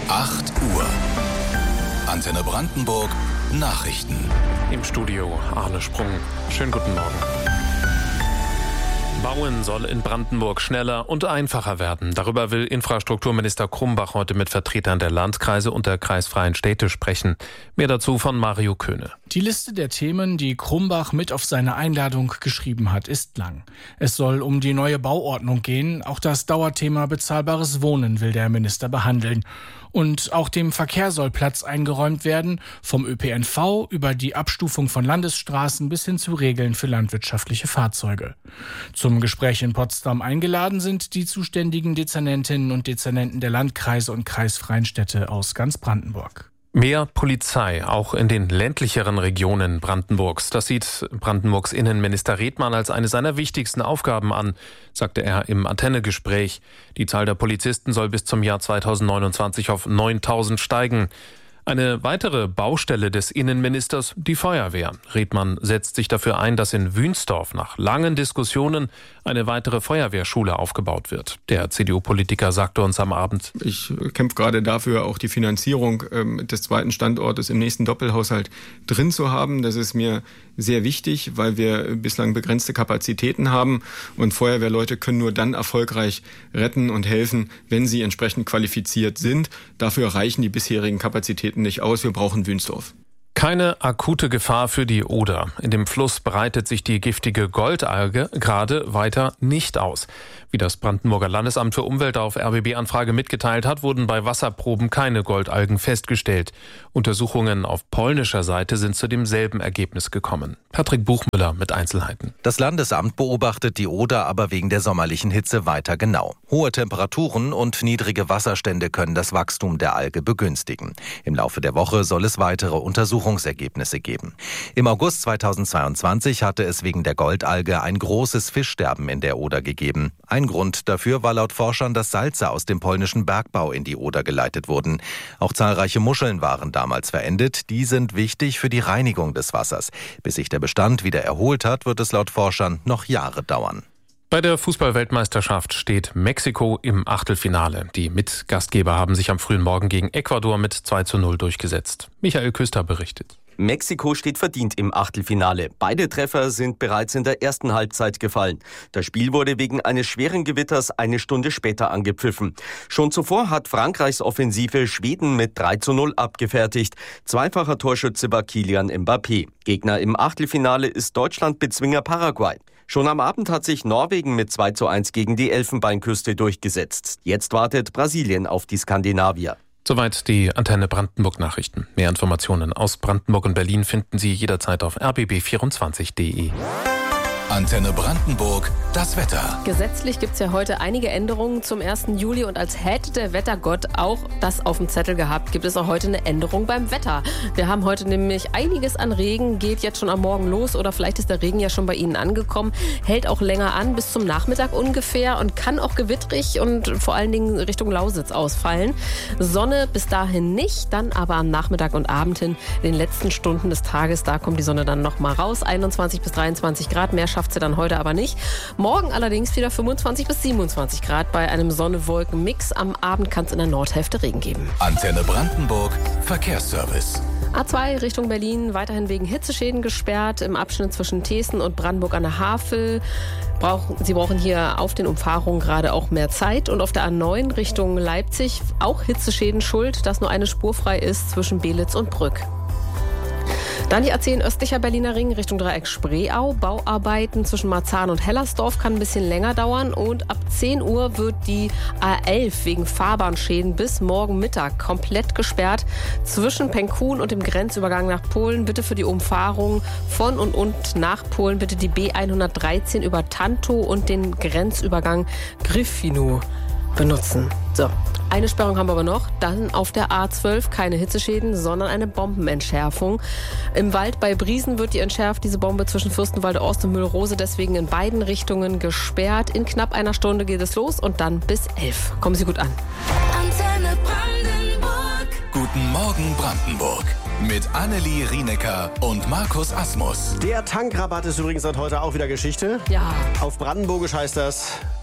8 Uhr. Antenne Brandenburg Nachrichten. Im Studio Arne Sprung. Schönen guten Morgen. Bauen soll in Brandenburg schneller und einfacher werden. Darüber will Infrastrukturminister Krumbach heute mit Vertretern der Landkreise und der kreisfreien Städte sprechen. Mehr dazu von Mario Köhne. Die Liste der Themen, die Krumbach mit auf seine Einladung geschrieben hat, ist lang. Es soll um die neue Bauordnung gehen. Auch das Dauerthema bezahlbares Wohnen will der Minister behandeln. Und auch dem Verkehr soll Platz eingeräumt werden, vom ÖPNV über die Abstufung von Landesstraßen bis hin zu Regeln für landwirtschaftliche Fahrzeuge. Zum Gespräch in Potsdam eingeladen sind die zuständigen Dezernentinnen und Dezernenten der Landkreise und kreisfreien Städte aus ganz Brandenburg. Mehr Polizei, auch in den ländlicheren Regionen Brandenburgs. Das sieht Brandenburgs Innenminister Redmann als eine seiner wichtigsten Aufgaben an, sagte er im Antenne-Gespräch. Die Zahl der Polizisten soll bis zum Jahr 2029 auf 9.000 steigen. Eine weitere Baustelle des Innenministers, die Feuerwehr. Redmann setzt sich dafür ein, dass in Wünsdorf nach langen Diskussionen eine weitere Feuerwehrschule aufgebaut wird. Der CDU-Politiker sagte uns am Abend: Ich kämpfe gerade dafür, auch die Finanzierung des zweiten Standortes im nächsten Doppelhaushalt drin zu haben. Das ist mir sehr wichtig, weil wir bislang begrenzte Kapazitäten haben. Und Feuerwehrleute können nur dann erfolgreich retten und helfen, wenn sie entsprechend qualifiziert sind. Dafür reichen die bisherigen Kapazitäten nicht aus. Wir brauchen Wünsdorf. Keine akute Gefahr für die Oder. In dem Fluss breitet sich die giftige Goldalge gerade weiter nicht aus. Wie das Brandenburger Landesamt für Umwelt auf RBB-Anfrage mitgeteilt hat, wurden bei Wasserproben keine Goldalgen festgestellt. Untersuchungen auf polnischer Seite sind zu demselben Ergebnis gekommen. Patrick Buchmüller mit Einzelheiten. Das Landesamt beobachtet die Oder aber wegen der sommerlichen Hitze weiter genau. Hohe Temperaturen und niedrige Wasserstände können das Wachstum der Alge begünstigen. Im Laufe der Woche soll es weitere Untersuchungsergebnisse geben. Im August 2022 hatte es wegen der Goldalge ein großes Fischsterben in der Oder gegeben. Ein Grund dafür war laut Forschern, dass Salze aus dem polnischen Bergbau in die Oder geleitet wurden. Auch zahlreiche Muscheln waren damals verendet. Die sind wichtig für die Reinigung des Wassers. Bis sich der Bestand wieder erholt hat, wird es laut Forschern noch Jahre dauern. Bei der Fußball-Weltmeisterschaft steht Mexiko im Achtelfinale. Die Mitgastgeber haben sich am frühen Morgen gegen Ecuador mit 2:0 durchgesetzt. Michael Küster berichtet. Mexiko steht verdient im Achtelfinale. Beide Treffer sind bereits in der ersten Halbzeit gefallen. Das Spiel wurde wegen eines schweren Gewitters eine Stunde später angepfiffen. Schon zuvor hat Frankreichs Offensive Schweden mit 3:0 abgefertigt. Zweifacher Torschütze war Kylian Mbappé. Gegner im Achtelfinale ist Deutschland-Bezwinger Paraguay. Schon am Abend hat sich Norwegen mit 2:1 gegen die Elfenbeinküste durchgesetzt. Jetzt wartet Brasilien auf die Skandinavier. Soweit die Antenne Brandenburg Nachrichten. Mehr Informationen aus Brandenburg und Berlin finden Sie jederzeit auf rbb24.de. Antenne Brandenburg, das Wetter. Gesetzlich gibt es ja heute einige Änderungen zum 1. Juli und als hätte der Wettergott auch das auf dem Zettel gehabt, gibt es auch heute eine Änderung beim Wetter. Wir haben heute nämlich einiges an Regen, geht jetzt schon am Morgen los oder vielleicht ist der Regen ja schon bei Ihnen angekommen, hält auch länger an bis zum Nachmittag ungefähr und kann auch gewittrig und vor allen Dingen Richtung Lausitz ausfallen. Sonne bis dahin nicht, dann aber am Nachmittag und Abend hin, in den letzten Stunden des Tages, da kommt die Sonne dann nochmal raus, 21 bis 23 Grad, mehr schafft sie dann heute aber nicht. Morgen allerdings wieder 25 bis 27 Grad bei einem Sonne-Wolken-Mix. Am Abend kann es in der Nordhälfte Regen geben. Antenne Brandenburg, Verkehrsservice. A2 Richtung Berlin weiterhin wegen Hitzeschäden gesperrt im Abschnitt zwischen Thesen und Brandenburg an der Havel. Sie brauchen hier auf den Umfahrungen gerade auch mehr Zeit. Und auf der A9 Richtung Leipzig auch Hitzeschäden schuld, dass nur eine Spur frei ist zwischen Belitz und Brück. Dann die A10 östlicher Berliner Ring Richtung Dreieck Spreeau. Bauarbeiten zwischen Marzahn und Hellersdorf kann ein bisschen länger dauern. Und ab 10 Uhr wird die A11 wegen Fahrbahnschäden bis morgen Mittag komplett gesperrt. Zwischen Penkun und dem Grenzübergang nach Polen bitte für die Umfahrung von und nach Polen bitte die B113 über Tantow und den Grenzübergang Gryfino benutzen. So, eine Sperrung haben wir aber noch. Dann auf der A12 keine Hitzeschäden, sondern eine Bombenentschärfung. Im Wald bei Briesen wird die entschärft, diese Bombe zwischen Fürstenwalde Ost und Mühlrose, deswegen in beiden Richtungen gesperrt. In knapp einer Stunde geht es los und dann bis 11. Kommen Sie gut an. Antenne Brandenburg. Guten Morgen Brandenburg. Mit Annelie Rienecker und Markus Asmus. Der Tankrabatt ist übrigens seit heute auch wieder Geschichte. Ja. Auf Brandenburgisch heißt das: